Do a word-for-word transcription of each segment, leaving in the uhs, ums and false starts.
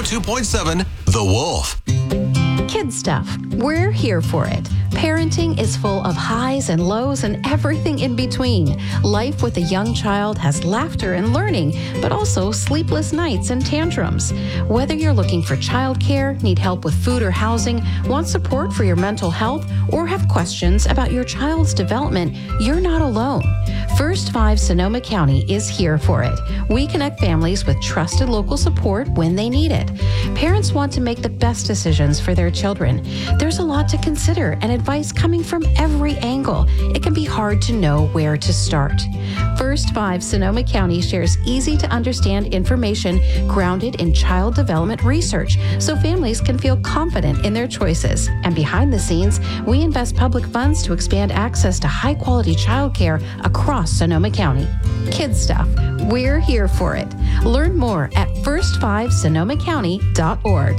two point seven The Wolf. Kid stuff. We're here for it. Parenting is full of highs and lows and everything in between. Life with a young child has laughter and learning, but also sleepless nights and tantrums. Whether you're looking for childcare, need help with food or housing, want support for your mental health, or have questions about your child's development, you're not alone. First Five Sonoma County is here for it. We connect families with trusted local support when they need it. Parents want to make the best decisions for their children. There's a lot to consider and advice coming from every angle. It can be hard to know where to start. First Five Sonoma County shares easy to understand information grounded in child development research so families can feel confident in their choices. And behind the scenes, we invest public funds to expand access to high quality childcare across Sonoma County. Kid stuff. We're here for it. Learn more at first five sonoma county dot org.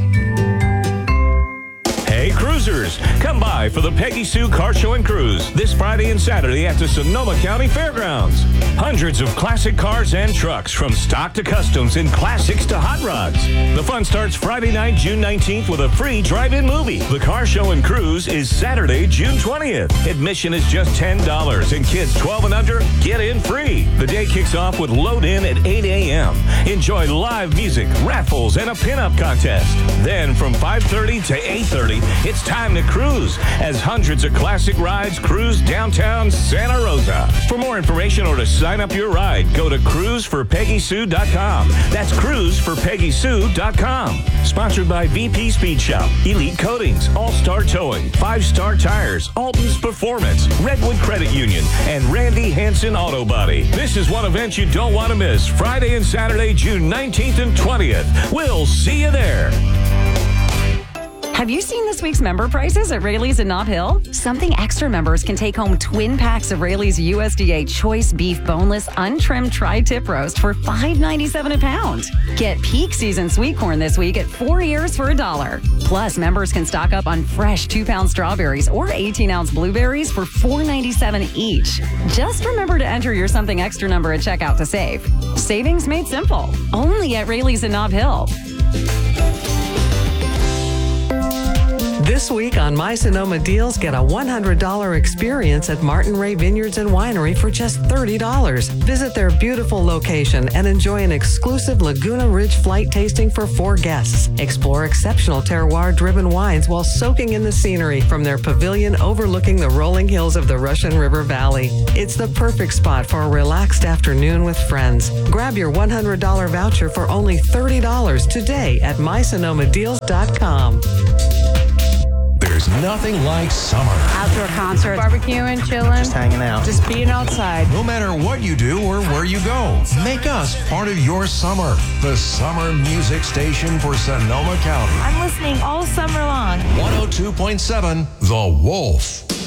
Hey, cruisers, come by for the Peggy Sue Car Show and Cruise this Friday and Saturday at the Sonoma County Fairgrounds. Hundreds of classic cars and trucks from stock to customs and classics to hot rods. The fun starts Friday night, June nineteenth with a free drive-in movie. The Car Show and Cruise is Saturday, June twentieth. Admission is just ten dollars and kids twelve and under get in free. The day kicks off with load in at eight a.m. Enjoy live music, raffles, and a pinup contest. Then from five thirty to eight thirty, it's time to cruise as hundreds of classic rides cruise downtown Santa Rosa. For more information or to sign up your ride, go to cruise for peggy sue dot com. That's cruise for peggy sue dot com. Sponsored by V P Speed Shop, Elite Coatings, All-Star Towing, Five Star Tires, Alton's Performance, Redwood Credit Union, and Randy Hansen Auto Body. This is one event you don't want to miss. Friday and Saturday, June nineteenth and twentieth. We'll see you there. Have you seen this week's member prices at Raley's in Nob Hill? Something Extra members can take home twin packs of Raley's U S D A Choice Beef Boneless Untrimmed Tri-Tip Roast for five ninety-seven a pound. Get peak season sweet corn this week at four ears for a dollar. Plus, members can stock up on fresh two-pound strawberries or eighteen-ounce blueberries for four ninety-seven each. Just remember to enter your Something Extra number at checkout to save. Savings made simple. Only at Raley's in Nob Hill. This week on My Sonoma Deals, get a one hundred dollars experience at Martin Ray Vineyards and Winery for just thirty dollars. Visit their beautiful location and enjoy an exclusive Laguna Ridge flight tasting for four guests. Explore exceptional terroir-driven wines while soaking in the scenery from their pavilion overlooking the rolling hills of the Russian River Valley. It's the perfect spot for a relaxed afternoon with friends. Grab your one hundred dollars voucher for only thirty dollars today at my sonoma deals dot com. There's nothing like summer. Outdoor concerts, barbecuing, chilling, just hanging out, just being outside. No matter what you do or where you go, make us part of your summer. The summer music station for Sonoma County. I'm listening all summer long. one oh two point seven The Wolf.